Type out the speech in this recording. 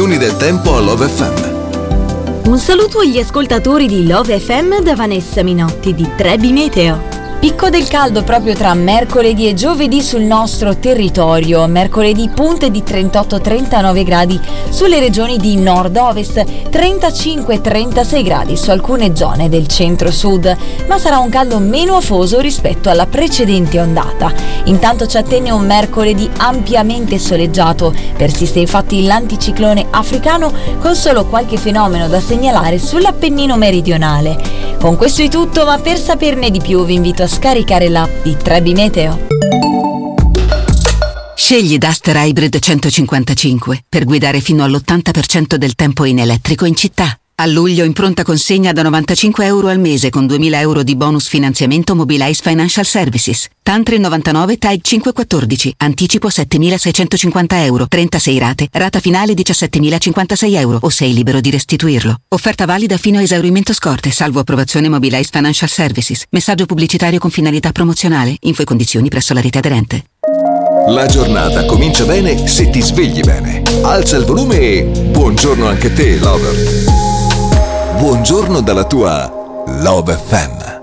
condizioni del tempo a Love FM. Un saluto agli ascoltatori di Love FM da Vanessa Minotti di Trebi Meteo. Picco del caldo proprio tra mercoledì e giovedì sul nostro territorio. Mercoledì punte di 38-39 gradi sulle regioni di nord-ovest, 35-36 gradi su alcune zone del centro-sud, ma sarà un caldo meno afoso rispetto alla precedente ondata. Intanto ci attende un mercoledì ampiamente soleggiato. Persiste infatti l'anticiclone africano con solo qualche fenomeno da segnalare sull'Appennino meridionale. Con questo è tutto, ma per saperne di più vi invito a scaricare l'app di Trebi Meteo. Scegli Duster Hybrid 155 per guidare fino all'80% del tempo in elettrico in città. A luglio in pronta consegna da €95 al mese con 2.000 euro di bonus finanziamento Mobilize Financial Services. Tantri 99 Type 514. Anticipo €7.650. 36 rate. Rata finale €17.056 o sei libero di restituirlo. Offerta valida fino a esaurimento scorte, salvo approvazione Mobilize Financial Services. Messaggio pubblicitario con finalità promozionale. Info e condizioni presso la rete aderente. La giornata comincia bene se ti svegli bene. Alza il volume e buongiorno anche te, lover. Buongiorno dalla tua Love FM.